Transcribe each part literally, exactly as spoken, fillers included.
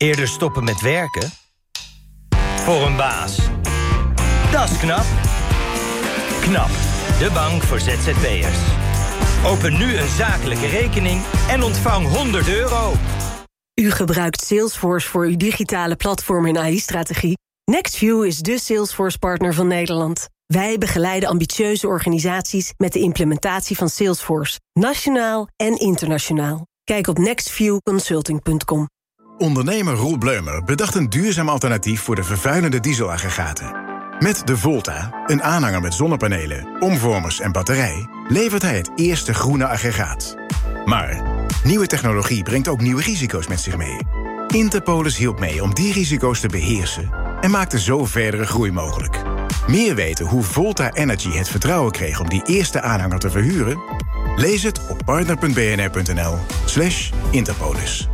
Eerder stoppen met werken? Voor een baas. Dat is knap. KNAP, de bank voor Z Z P'ers. Open nu een zakelijke rekening en ontvang honderd euro. U gebruikt Salesforce voor uw digitale platform en A I-strategie. Nextview is de Salesforce-partner van Nederland. Wij begeleiden ambitieuze organisaties met de implementatie van Salesforce. Nationaal en internationaal. Kijk op nextview consulting punt com. Ondernemer Roel Bleumer bedacht een duurzaam alternatief voor de vervuilende dieselaggregaten. Met de Volta, een aanhanger met zonnepanelen, omvormers en batterij, levert hij het eerste groene aggregaat. Maar nieuwe technologie brengt ook nieuwe risico's met zich mee. Interpolis hielp mee om die risico's te beheersen en maakte zo verdere groei mogelijk. Meer weten hoe Volta Energy het vertrouwen kreeg om die eerste aanhanger te verhuren? Lees het op partner punt b n r punt n l slash Interpolis.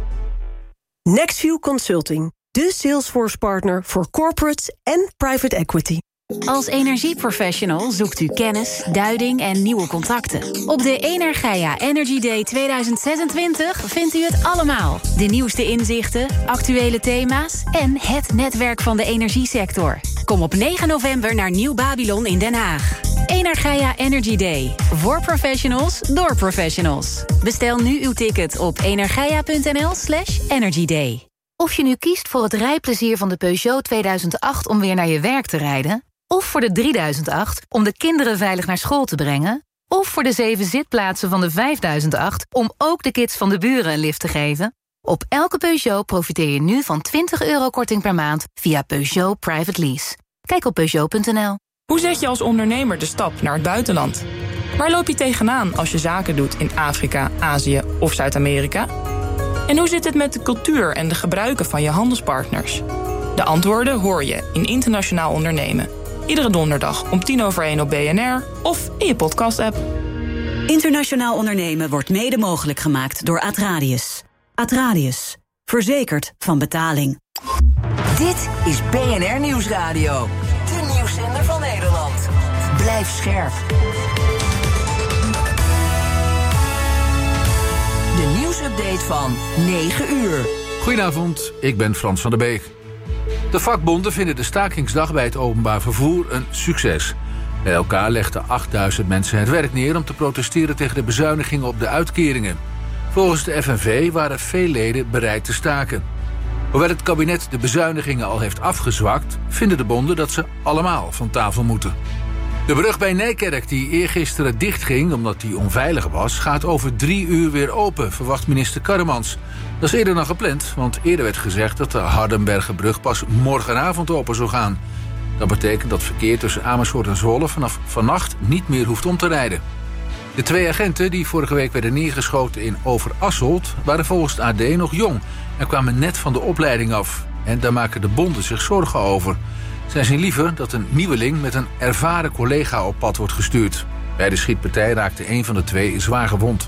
Nextview Consulting, de Salesforce-partner voor corporates en private equity. Als energieprofessional zoekt u kennis, duiding en nieuwe contacten. Op de Energia Energy Day tweeduizend zesentwintig vindt u het allemaal. De nieuwste inzichten, actuele thema's en het netwerk van de energiesector. Kom op negen november naar Nieuw Babylon in Den Haag. Energia Energy Day. Voor professionals, door professionals. Bestel nu uw ticket op energia punt n l slash energy day. Of je nu kiest voor het rijplezier van de Peugeot tweeduizend acht om weer naar je werk te rijden, of voor de drieduizend acht om de kinderen veilig naar school te brengen, of voor de zeven zitplaatsen van de vijfduizend acht om ook de kids van de buren een lift te geven. Op elke Peugeot profiteer je nu van twintig euro korting per maand via Peugeot Private Lease. Kijk op peugeot punt n l. Hoe zet je als ondernemer de stap naar het buitenland? Waar loop je tegenaan als je zaken doet in Afrika, Azië of Zuid-Amerika? En hoe zit het met de cultuur en de gebruiken van je handelspartners? De antwoorden hoor je in Internationaal Ondernemen. Iedere donderdag om tien over één op B N R of in je podcast-app. Internationaal Ondernemen wordt mede mogelijk gemaakt door Atradius. Atradius. Verzekerd van betaling. Dit is B N R Nieuwsradio. De nieuwszender van Nederland. Blijf scherp. De nieuwsupdate van negen uur. Goedenavond, ik ben Frans van der Beek. De vakbonden vinden de stakingsdag bij het openbaar vervoer een succes. Bij elkaar legden achtduizend mensen het werk neer om te protesteren tegen de bezuinigingen op de uitkeringen. Volgens de F N V waren veel leden bereid te staken. Hoewel het kabinet de bezuinigingen al heeft afgezwakt, vinden de bonden dat ze allemaal van tafel moeten. De brug bij Nijkerk, die eergisteren dichtging omdat die onveilig was, gaat over drie uur weer open, verwacht minister Karremans. Dat is eerder dan gepland, want eerder werd gezegd dat de Hardenbergerbrug pas morgenavond open zou gaan. Dat betekent dat verkeer tussen Amersfoort en Zwolle vanaf vannacht niet meer hoeft om te rijden. De twee agenten die vorige week werden neergeschoten in Overasselt waren volgens het A D nog jong en kwamen net van de opleiding af. En daar maken de bonden zich zorgen over. Zij zien liever dat een nieuweling met een ervaren collega op pad wordt gestuurd. Bij de schietpartij raakte een van de twee zwaar gewond.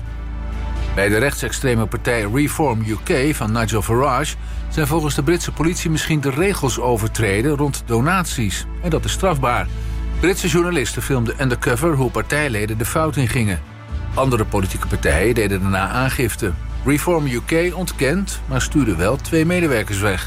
Bij de rechtsextreme partij Reform U K van Nigel Farage zijn volgens de Britse politie misschien de regels overtreden rond donaties. En dat is strafbaar. Britse journalisten filmden undercover hoe partijleden de fout in gingen. Andere politieke partijen deden daarna aangifte. Reform U K ontkent, maar stuurde wel twee medewerkers weg.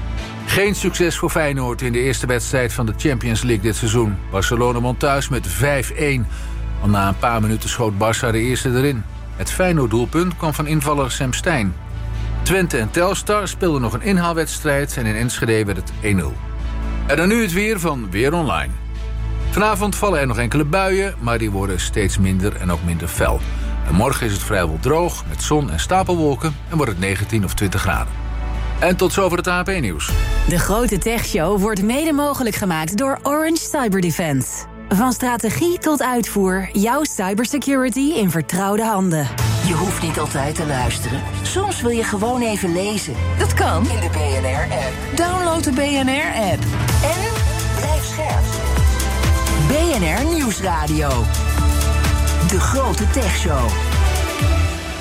Geen succes voor Feyenoord in de eerste wedstrijd van de Champions League dit seizoen. Barcelona won thuis met vijf-een. Al na een paar minuten schoot Barça de eerste erin. Het Feyenoord-doelpunt kwam van invaller Sam Stein. Twente en Telstar speelden nog een inhaalwedstrijd en in Enschede werd het één nul. En dan nu het weer van Weer Online. Vanavond vallen er nog enkele buien, maar die worden steeds minder en ook minder fel. En morgen is het vrijwel droog met zon en stapelwolken en wordt het negentien of twintig graden. En tot zover het A P nieuws. De grote techshow wordt mede mogelijk gemaakt door Orange Cyber Defense. Van strategie tot uitvoer, jouw cybersecurity in vertrouwde handen. Je hoeft niet altijd te luisteren. Soms wil je gewoon even lezen. Dat kan in de B N R-app. Download de B N R-app. En blijf scherp. B N R Nieuwsradio. De grote techshow.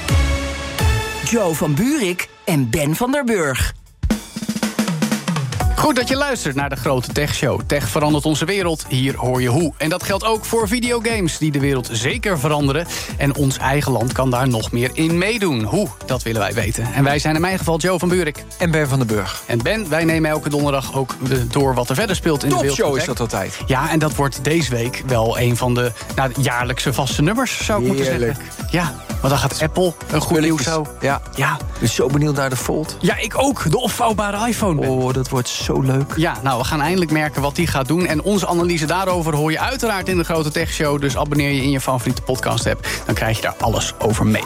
Joe van Buurik en Ben van der Burg. Goed dat je luistert naar de Grote Tech Show. Tech verandert onze wereld, hier hoor je hoe. En dat geldt ook voor videogames, die de wereld zeker veranderen. En ons eigen land kan daar nog meer in meedoen. Hoe, dat willen wij weten. En wij zijn in mijn geval Joe van Buurik. En Ben van den Burg. En Ben, wij nemen elke donderdag ook door wat er verder speelt in de wereld. Topshow is dat altijd. Ja, en dat wordt deze week wel een van de nou, jaarlijkse vaste nummers, zou ik Heerlijk. moeten zeggen. Ja, want dan gaat Apple een goed nieuws zo. Ja. Ja. Ik ben zo benieuwd naar de Fold. Ja, ik ook. De opvouwbare iPhone. Ben. Oh, dat wordt zo leuk. Ja, nou, we gaan eindelijk merken wat die gaat doen. En onze analyse daarover hoor je uiteraard in de Grote Tech Show. Dus abonneer je in je favoriete podcast-app. Dan krijg je daar alles over mee.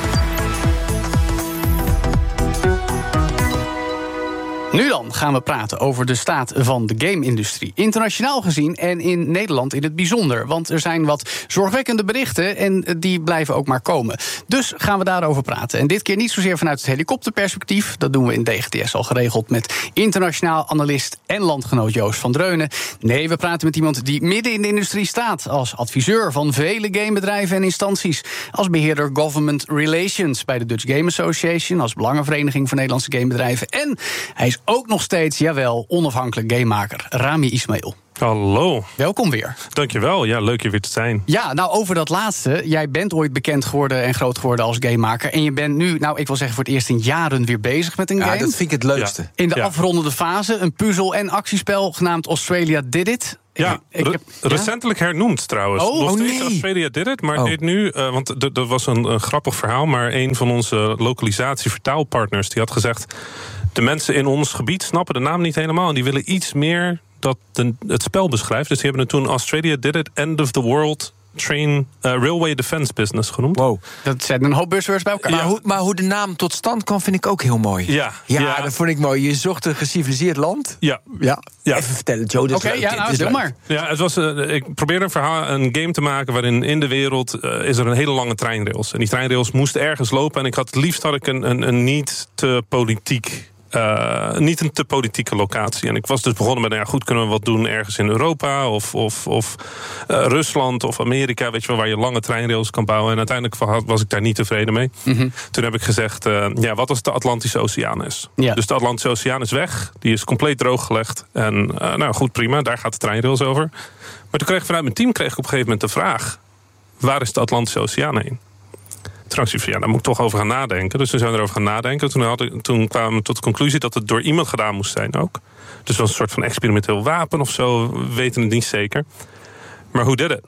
Nu dan gaan we praten over de staat van de game-industrie. Internationaal gezien en in Nederland in het bijzonder. Want er zijn wat zorgwekkende berichten en die blijven ook maar komen. Dus gaan we daarover praten. En dit keer niet zozeer vanuit het helikopterperspectief. Dat doen we in D G T S al geregeld met internationaal analist en landgenoot Joost van Dreunen. Nee, we praten met iemand die midden in de industrie staat. Als adviseur van vele gamebedrijven en instanties. Als beheerder Government Relations bij de Dutch Game Association. Als belangenvereniging voor Nederlandse gamebedrijven. En hij is ook nog steeds, jawel, onafhankelijk gamemaker Rami Ismail. Hallo. Welkom weer. Dankjewel, ja, leuk je weer te zijn. Ja, nou over dat laatste. Jij bent ooit bekend geworden en groot geworden als gamemaker. En je bent nu, nou ik wil zeggen voor het eerst in jaren weer bezig met een ja, game. dat vind ik het leukste. In de ja. afrondende fase, een puzzel- en actiespel genaamd Australia Did It. Ja, ik, ik re- heb, recentelijk ja? hernoemd trouwens. Oh, Nog oh steeds nee. Australia Did It, maar oh. dit nu, uh, want d- dat was een, een grappig verhaal, maar een van onze lokalisatie-vertaalpartners die had gezegd, de mensen in ons gebied snappen de naam niet helemaal en die willen iets meer dat de, het spel beschrijft. Dus die hebben het toen Australia Did It, End of the World Train, uh, Railway Defense Business genoemd. Wow. Dat zijn een hoop buzzwords bij elkaar. Maar, hoe, maar hoe de naam tot stand kwam, vind ik ook heel mooi. Ja, ja, ja. dat vond ik mooi. Je zocht een geciviliseerd land. Ja. Ja, Ja. Even vertellen, Joe. Oké, Oké, ja, nou, doe maar. Ja, het was, uh, ik probeerde een verhaal, een game te maken waarin in de wereld uh, is er een hele lange treinrails. En die treinrails moesten ergens lopen. En ik had het liefst had ik een, een, een niet te politiek. Uh, niet een te politieke locatie. En ik was dus begonnen met, nou ja, goed, kunnen we wat doen ergens in Europa of, of, of uh, Rusland of Amerika, weet je wel, waar je lange treinrails kan bouwen. En uiteindelijk was ik daar niet tevreden mee. Mm-hmm. Toen heb ik gezegd, uh, ja, wat als de Atlantische Oceaan is? Ja. Dus de Atlantische Oceaan is weg, die is compleet drooggelegd. En uh, nou goed, prima, daar gaat de treinrails over. Maar toen kreeg ik vanuit mijn team kreeg ik op een gegeven moment de vraag, waar is de Atlantische Oceaan heen? Toen dacht ik van, ja, daar moet ik toch over gaan nadenken. Dus toen zijn we erover gaan nadenken. Toen, had ik, toen kwamen we tot de conclusie dat het door iemand gedaan moest zijn ook. Dus wel een soort van experimenteel wapen of zo. We weten het niet zeker. Maar hoe did it?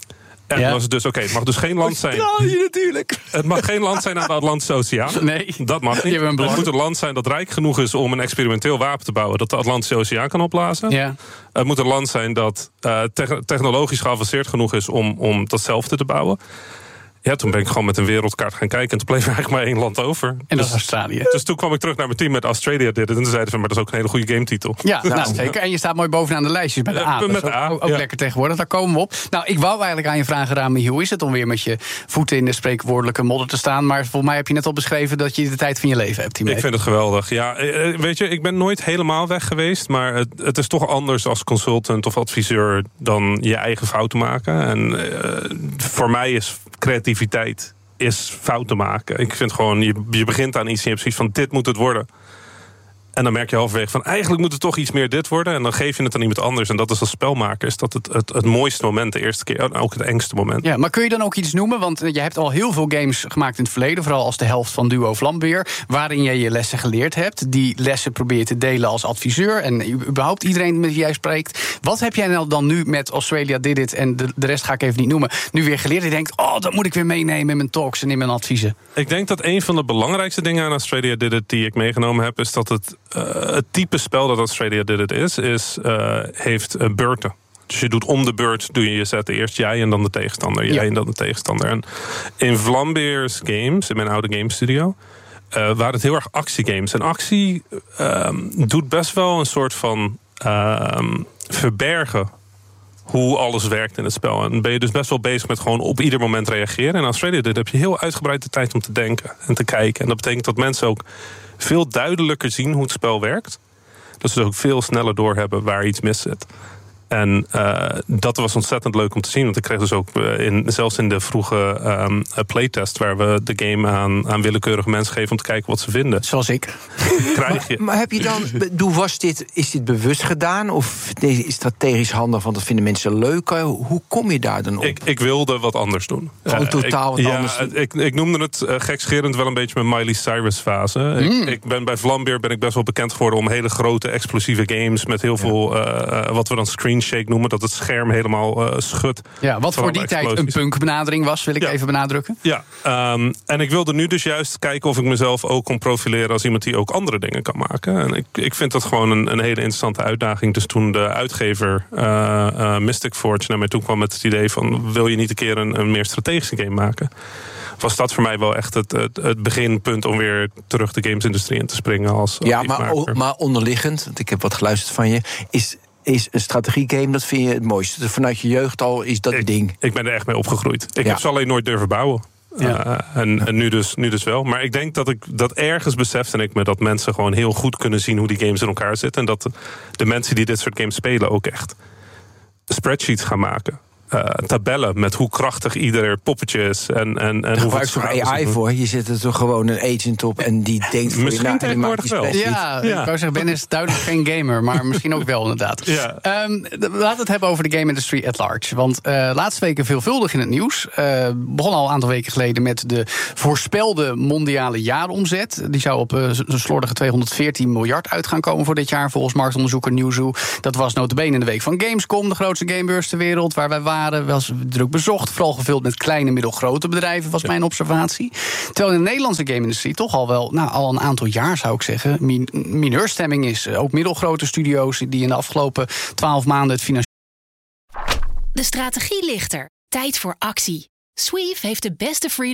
En ja. was het dus, oké, okay, het mag dus geen land zijn. Ja, natuurlijk. Het mag geen land zijn aan de Atlantische Oceaan. Nee. Dat mag niet. Het moet een land zijn dat rijk genoeg is om een experimenteel wapen te bouwen dat de Atlantische Oceaan kan opblazen. Ja. Het moet een land zijn dat uh, te- technologisch geavanceerd genoeg is om, om datzelfde te bouwen. Ja, toen ben ik gewoon met een wereldkaart gaan kijken. En toen bleef er eigenlijk maar één land over. En dat dus, is Australië. Dus toen kwam ik terug naar mijn team met Australia Did It. En toen zeiden ze, maar dat is ook een hele goede gametitel. Ja, nou, zeker. En je staat mooi bovenaan de lijstjes bij de A. Met de A, ook ook ja. lekker tegenwoordig, daar komen we op. Nou, ik wou eigenlijk aan je vragen, Rami, hoe is het om weer met je voeten in de spreekwoordelijke modder te staan? Maar volgens mij heb je net al beschreven dat je de tijd van je leven hebt hiermee. Ik vind het geweldig. Ja, weet je, ik ben nooit helemaal weg geweest. Maar het, het is toch anders als consultant of adviseur dan je eigen fouten maken. En uh, voor mij is creativiteit is fouten maken. Ik vind gewoon, je, je begint aan iets en je hebt zoiets van, dit moet het worden. En dan merk je halverwege van, eigenlijk moet het toch iets meer dit worden. En dan geef je het aan iemand anders. En dat is als spelmaker, is dat het, het, het mooiste moment de eerste keer. En ook het engste moment. Ja, maar kun je dan ook iets noemen? Want je hebt al heel veel games gemaakt in het verleden. Vooral als de helft van Duo Vlambeer. Waarin jij je lessen geleerd hebt. Die lessen probeer je te delen als adviseur. En überhaupt iedereen met wie jij spreekt. Wat heb jij nou dan nu met Australia Did It, en de, de rest ga ik even niet noemen, nu weer geleerd? Je denkt, oh, dat moet ik weer meenemen in mijn talks en in mijn adviezen. Ik denk dat een van de belangrijkste dingen aan Australia Did It die ik meegenomen heb, is dat het, uh, het type spel dat Australia Did It is, is uh, heeft uh, beurten. Dus je doet om de beurt, doe je je zetten eerst jij en dan de tegenstander. Jij ja. en dan de tegenstander. En in Vlambeer's games, in mijn oude game studio, uh, waren het heel erg actiegames. En actie uh, doet best wel een soort van uh, verbergen hoe alles werkt in het spel. En ben je dus best wel bezig met gewoon op ieder moment reageren. En in Australia Did heb je heel uitgebreid de tijd om te denken en te kijken. En dat betekent dat mensen ook veel duidelijker zien hoe het spel werkt. Dat ze ook veel sneller doorhebben waar iets mis zit. En uh, dat was ontzettend leuk om te zien. Want ik kreeg dus ook uh, in, zelfs in de vroege um, playtest, waar we de game aan, aan willekeurige mensen geven om te kijken wat ze vinden. Zoals ik. Krijg je. Maar, maar heb je dan, doe, was dit, is dit bewust gedaan? Of is het strategisch handig, want dat vinden mensen leuk? Hoe kom je daar dan op? Ik, ik wilde wat anders doen. Gewoon uh, totaal ik, wat ja, anders doen? Ik, ik noemde het uh, gekscherend wel een beetje mijn Miley Cyrus fase. Mm. Ik, ik ben bij Vlambeer ben ik best wel bekend geworden om hele grote explosieve games met heel ja. veel uh, wat we dan screen shake noemen, dat het scherm helemaal uh, schudt. Ja, wat voor die tijd een punkbenadering was, wil ik ja. even benadrukken. Ja, um, en ik wilde nu dus juist kijken of ik mezelf ook kon profileren als iemand die ook andere dingen kan maken. En ik, ik vind dat gewoon een, een hele interessante uitdaging. Dus toen de uitgever uh, uh, Mystic Forge naar mij toe kwam met het idee van, wil je niet een keer een, een meer strategische game maken? Was dat voor mij wel echt het, het, het beginpunt om weer terug de gamesindustrie in te springen als ja, maar, o, maar onderliggend, want ik heb wat geluisterd van je, is, is een strategiegame, dat vind je het mooiste. Dus vanuit je jeugd al is dat ik, het ding. Ik ben er echt mee opgegroeid. Ik ja. heb ze alleen nooit durven bouwen. Ja. Uh, en en nu, dus, nu dus wel. Maar ik denk dat ik dat ergens besefte ik me dat mensen gewoon heel goed kunnen zien hoe die games in elkaar zitten. En dat de, de mensen die dit soort games spelen ook echt spreadsheets gaan maken. Uh, tabellen met hoe krachtig ieder poppetje is. En, en, en gebruik je toch A I voor? Je zet er toch gewoon een agent op en die denkt voor misschien je na en die maakt je wel. Ja, ja, ik wou zeggen, Ben is duidelijk geen gamer, maar misschien ook wel inderdaad. Ja. Um, laten we het hebben over de game industry at large. Want uh, laatste weken veelvuldig in het nieuws. Uh, begon al een aantal weken geleden met de voorspelde mondiale jaaromzet. Die zou op uh, zo'n slordige tweehonderdveertien miljard uit gaan komen voor dit jaar, volgens marktonderzoeker Newzoo. Dat was nota bene in de week van Gamescom, de grootste gamebeurs ter wereld, waar wij waren. Was druk bezocht, vooral gevuld met kleine, middelgrote bedrijven, was ja. mijn observatie. Terwijl in de Nederlandse game-industrie toch al wel, nou, al een aantal jaar zou ik zeggen, min- mineurstemming is. Ook middelgrote studio's die in de afgelopen twaalf maanden het financiële. De strategie ligt er. Tijd voor actie. Sweef heeft de beste free